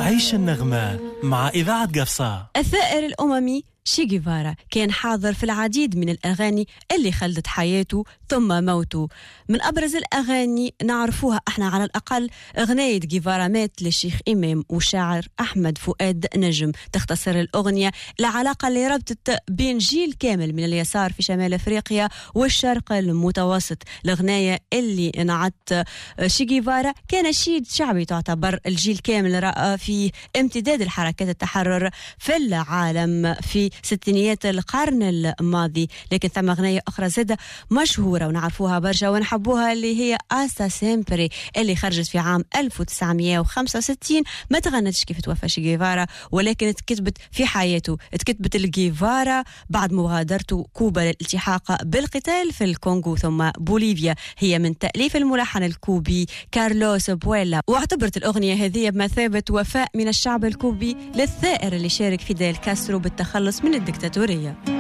عيش النغمة مع إذاعة قفصة. الثائر الأممي شي جيفارا كان حاضر في العديد من الأغاني اللي خلدت حياته ثم موته. من أبرز الأغاني نعرفوها احنا على الأقل أغنية جيفارا مات للشيخ إمام والشاعر أحمد فؤاد نجم. تختصر الأغنية العلاقة اللي ربطت بين جيل كامل من اليسار في شمال أفريقيا والشرق المتوسط. الأغنية اللي نعت شي جيفارا كان شيد شعبي، تعتبر الجيل كامل رأى في امتداد الحركات التحرر في العالم في ستينيات القرن الماضي. لكن ثم أغنية أخرى زادة مشهورة ونعرفوها برشا ونحبوها اللي هي آستا سيمبري اللي خرجت في عام 1965. ما تغنتش كيف توفى شي جيفارا، ولكن اتكتبت في حياته. اتكتبت الجيفارا بعد مغادرته كوبا للالتحاق بالقتال في الكونغو ثم بوليفيا. هي من تأليف الملحن الكوبي كارلوس بويلا، واعتبرت الأغنية هذه بمثابة وفاء من الشعب الكوبي للثائر اللي شارك فيديل كاسترو بالتخلص من الدكتاتورية.